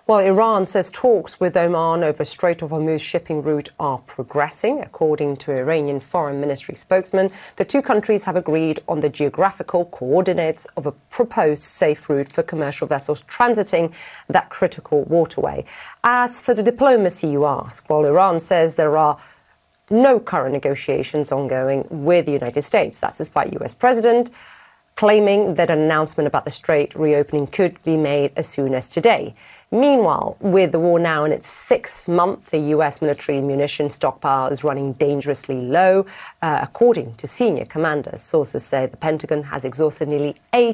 Well, Iran says talks with Oman over Strait of Hormuz shipping route are progressing. According to Iranian Foreign Ministry spokesman, the two countries have agreed on the geographical coordinates of a proposed safe route for commercial vessels transiting that critical waterway. As for the diplomacy, you ask, well, Iran says there are no current negotiations ongoing with the United States. That's despite US President claiming that an announcement about the strait reopening could be made as soon as today. Meanwhile, with the war now in its sixth month, the US military munition stockpile is running dangerously low. According to senior commanders, sources say the Pentagon has exhausted nearly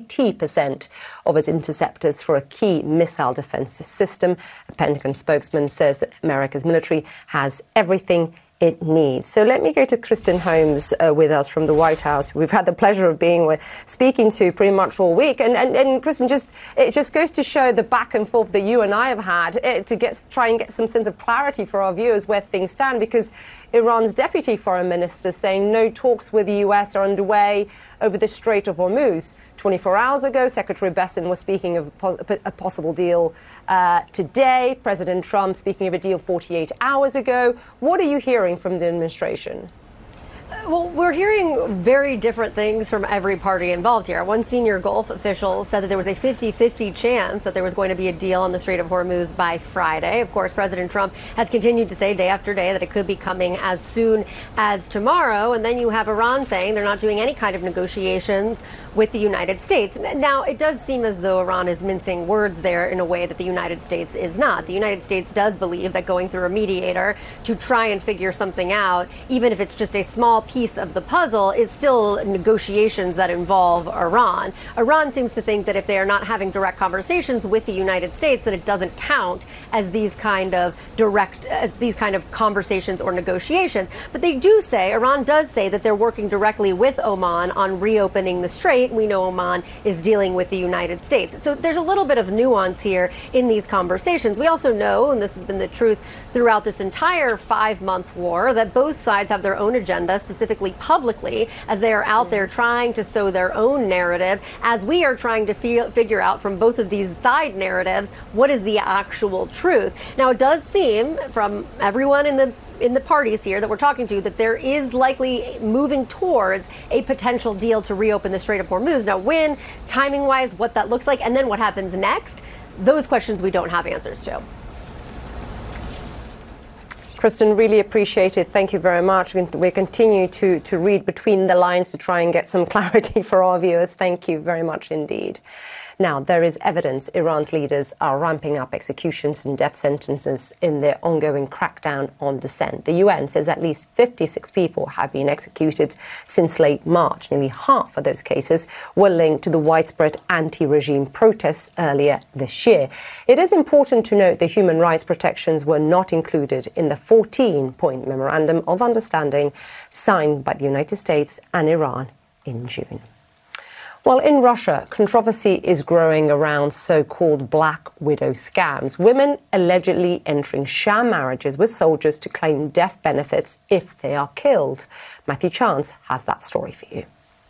80% of its interceptors for a key missile defense system. A Pentagon spokesman says that America's military has everything it needs. So let me go to Kristen Holmes with us from the White House. We've had the pleasure of speaking to pretty much all week. And Kristen, it just goes to show the back and forth that you and I have had to try and get some sense of clarity for our viewers where things stand, because Iran's deputy foreign minister saying no talks with the US are underway over the Strait of Hormuz. 24 hours ago, Secretary Bessent was speaking of a possible deal today. President Trump speaking of a deal 48 hours ago. What are you hearing from the administration? Well, we're hearing very different things from every party involved here. One senior Gulf official said that there was a 50-50 chance that there was going to be a deal on the Strait of Hormuz by Friday. Of course, President Trump has continued to say day after day that it could be coming as soon as tomorrow. And then you have Iran saying they're not doing any kind of negotiations with the United States. Now, it does seem as though Iran is mincing words there in a way that the United States is not. The United States does believe that going through a mediator to try and figure something out, even if it's just a small piece of the puzzle, is still negotiations that involve Iran. Iran seems to think that if they are not having direct conversations with the United States, that it doesn't count as these kind of conversations or negotiations. But they do say, Iran does say, that they're working directly with Oman on reopening the strait. We know Oman is dealing with the United States. So there's a little bit of nuance here in these conversations. We also know, and this has been the truth throughout this entire 5-month war, that both sides have their own agenda, specifically publicly, as they are out there trying to sow their own narrative, as we are trying to figure out from both of these side narratives what is the actual truth. Now, it does seem from everyone in the parties here that we're talking to that there is likely moving towards a potential deal to reopen the Strait of Hormuz. Now, when, timing-wise, what that looks like, and then what happens next, those questions we don't have answers to. Kristen, really appreciate it. Thank you very much. We continue to read between the lines to try and get some clarity for our viewers. Thank you very much indeed. Now, there is evidence Iran's leaders are ramping up executions and death sentences in their ongoing crackdown on dissent. The UN says at least 56 people have been executed since late March. Nearly half of those cases were linked to the widespread anti-regime protests earlier this year. It is important to note the human rights protections were not included in the 14-point memorandum of understanding signed by the United States and Iran in June. Well, in Russia, controversy is growing around so-called Black Widow scams, women allegedly entering sham marriages with soldiers to claim death benefits if they are killed. Matthew Chance has that story for you.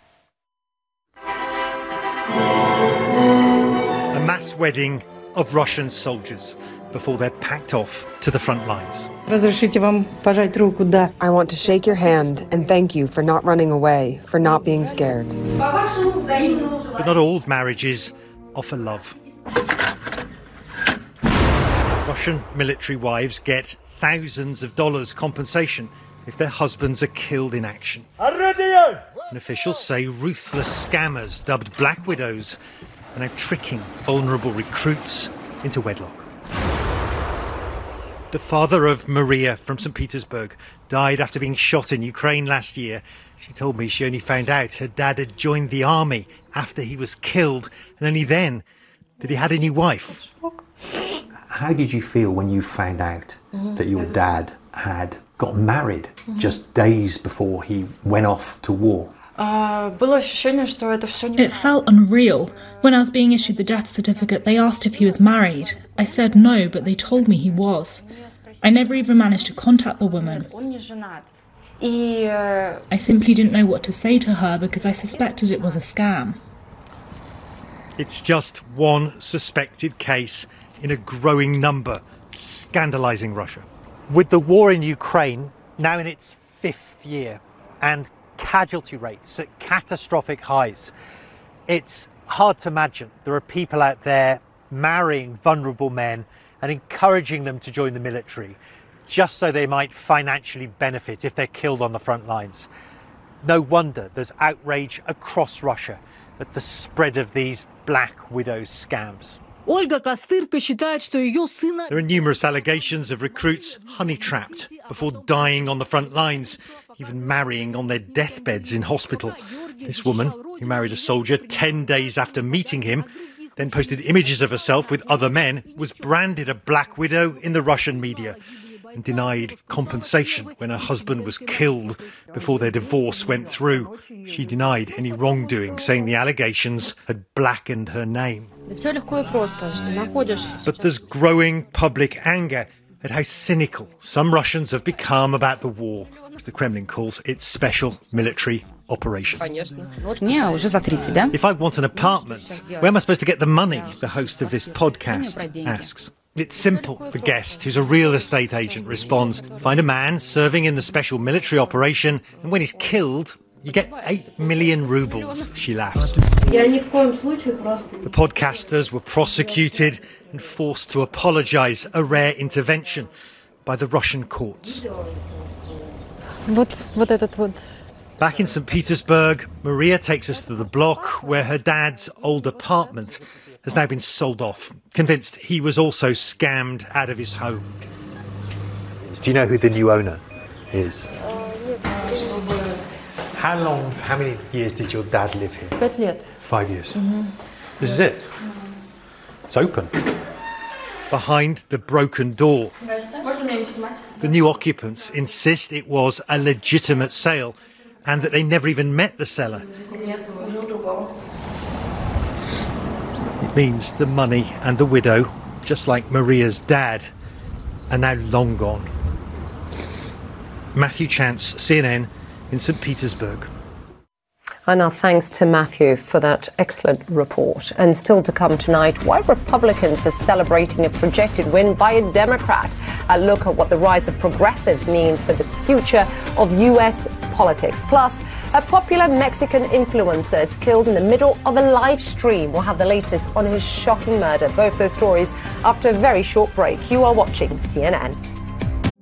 A mass wedding of Russian soldiers before they're packed off to the front lines. I want to shake your hand and thank you for not running away, for not being scared. But not all marriages offer love. Russian military wives get thousands of dollars compensation if their husbands are killed in action. And officials say ruthless scammers dubbed Black Widows are now tricking vulnerable recruits into wedlock. The father of Maria from St. Petersburg died after being shot in Ukraine last year. She told me she only found out her dad had joined the army after he was killed, and only then that he had a new wife. How did you feel when you found out that your dad had got married just days before he went off to war? It felt unreal. When I was being issued the death certificate, they asked if he was married. I said no, but they told me he was. I never even managed to contact the woman. I simply didn't know what to say to her because I suspected it was a scam. It's just one suspected case in a growing number, scandalising Russia. With the war in Ukraine now in its 5th year and casualty rates at catastrophic highs, it's hard to imagine there are people out there marrying vulnerable men and encouraging them to join the military just so they might financially benefit if they're killed on the front lines. No wonder there's outrage across Russia at the spread of these Black Widow scams. There are numerous allegations of recruits honey-trapped before dying on the front lines, even marrying on their deathbeds in hospital. This woman, who married a soldier 10 days after meeting him, then posted images of herself with other men, was branded a Black Widow in the Russian media and denied compensation when her husband was killed before their divorce went through. She denied any wrongdoing, saying the allegations had blackened her name. But there's growing public anger at how cynical some Russians have become about the war, which the Kremlin calls its special military operation. If I want an apartment, where am I supposed to get the money? The host of this podcast asks. It's simple, the guest, who's a real estate agent, responds. Find a man serving in the special military operation, and when he's killed, you get 8 million rubles, she laughs. The podcasters were prosecuted and forced to apologise, a rare intervention by the Russian courts. Back in St. Petersburg, Maria takes us to the block where her dad's old apartment has now been sold off, convinced he was also scammed out of his home. Do you know who the new owner is? How many years did your dad live here? 5 years. 5 years. This is it. It's open. Behind the broken door. The new occupants insist it was a legitimate sale and that they never even met the seller. It means the money and the widow, just like Maria's dad, are now long gone. Matthew Chance, CNN, in St. Petersburg. And our thanks to Matthew for that excellent report. And still to come tonight, why Republicans are celebrating a projected win by a Democrat. A look at what the rise of progressives mean for the future of US politics. Plus, a popular Mexican influencer is killed in the middle of a live stream. We'll have the latest on his shocking murder. Both those stories after a very short break. You are watching CNN.